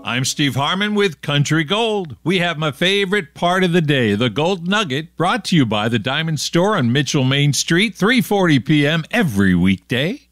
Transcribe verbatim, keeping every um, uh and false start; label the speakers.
Speaker 1: I'm Steve Harmon with Country Gold. We have my favorite part of the day, the Gold Nugget, brought to you by the Diamond Store on Mitchell Main Street, three forty p.m. every weekday.